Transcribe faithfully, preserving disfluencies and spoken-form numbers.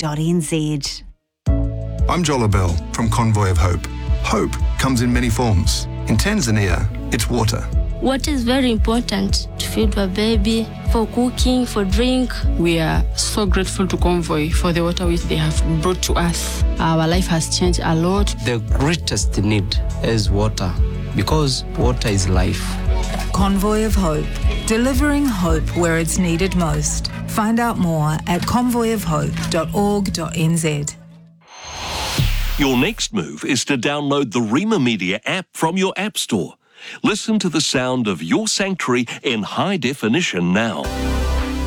dot n z. I'm Jola Bell from Convoy of Hope. Hope comes in many forms. In Tanzania, it's water. Water is very important to feed a baby, for cooking, for drink. We are so grateful to Convoy for the water which they have brought to us. Our life has changed a lot. The greatest need is water, because water is life. Convoy of Hope, delivering hope where it's needed most. Find out more at convoy of hope dot org dot n z. Your next move is to download the Rima Media app from your app store. Listen to the sound of your sanctuary in high definition now.